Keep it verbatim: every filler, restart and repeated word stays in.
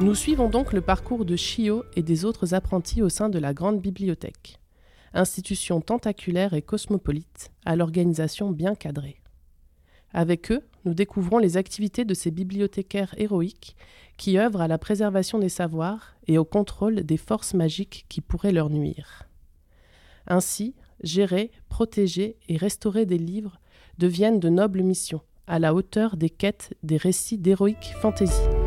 Nous suivons donc le parcours de Chio et des autres apprentis au sein de la Grande Bibliothèque, institution tentaculaire et cosmopolite, à l'organisation bien cadrée. Avec eux, nous découvrons les activités de ces bibliothécaires héroïques qui œuvrent à la préservation des savoirs et au contrôle des forces magiques qui pourraient leur nuire. Ainsi, gérer, protéger et restaurer des livres deviennent de nobles missions, à la hauteur des quêtes des récits d'héroïque fantaisie.